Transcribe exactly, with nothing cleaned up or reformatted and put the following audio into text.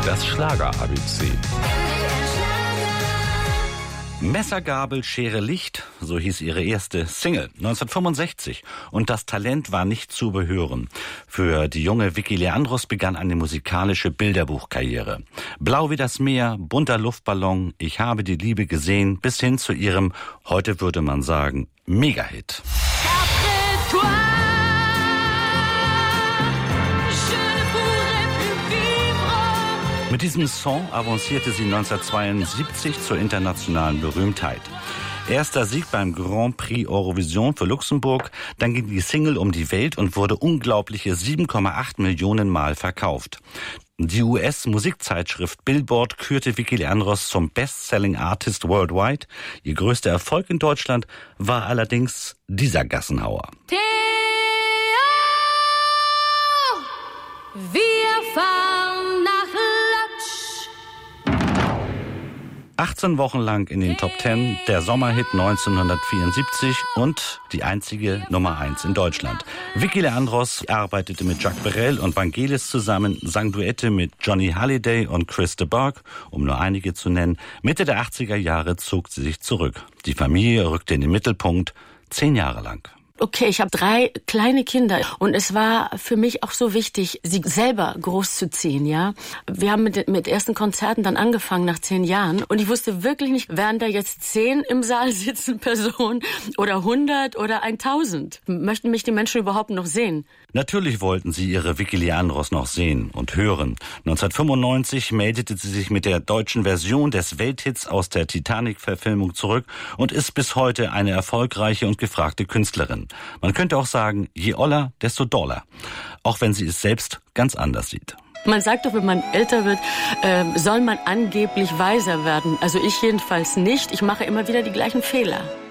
Das Schlager-A B C. Messer, Gabel, Schere, Licht, so hieß ihre erste Single neunzehnhundertfünfundsechzig. Und das Talent war nicht zu überhören. Für die junge Vicky Leandros begann eine musikalische Bilderbuchkarriere. Blau wie das Meer, bunter Luftballon, Ich habe die Liebe gesehen, bis hin zu ihrem, heute würde man sagen, Mega-Hit. Mit diesem Song avancierte sie neunzehnhundertzweiundsiebzig zur internationalen Berühmtheit. Erster Sieg beim Grand Prix Eurovision für Luxemburg, dann ging die Single um die Welt und wurde unglaubliche sieben Komma acht Millionen Mal verkauft. Die U S-Musikzeitschrift Billboard kürte Vicky Leandros zum Best-Selling Artist worldwide. Ihr größter Erfolg in Deutschland war allerdings dieser Gassenhauer. Theo, wir fahren nach achtzehn Wochen lang in den Top Ten, der Sommerhit neunzehnhundertvierundsiebzig und die einzige Nummer eins in Deutschland. Vicky Leandros arbeitete mit Jacques Brel und Vangelis zusammen, sang Duette mit Johnny Hallyday und Chris de Burgh, um nur einige zu nennen. Mitte der achtziger Jahre zog sie sich zurück. Die Familie rückte in den Mittelpunkt, zehn Jahre lang. Okay, ich habe drei kleine Kinder und es war für mich auch so wichtig, sie selber großzuziehen, ja. Wir haben mit, mit ersten Konzerten dann angefangen nach zehn Jahren und ich wusste wirklich nicht, werden da jetzt zehn im Saal sitzen Personen oder hundert oder tausend? Möchten mich die Menschen überhaupt noch sehen? Natürlich wollten sie ihre Vicky Leandros noch sehen und hören. neunzehnhundertfünfundneunzig meldete sie sich mit der deutschen Version des Welthits aus der Titanic-Verfilmung zurück und ist bis heute eine erfolgreiche und gefragte Künstlerin. Man könnte auch sagen, je oller, desto doller. Auch wenn sie es selbst ganz anders sieht. Man sagt doch, wenn man älter wird, äh, soll man angeblich weiser werden. Also ich jedenfalls nicht. Ich mache immer wieder die gleichen Fehler.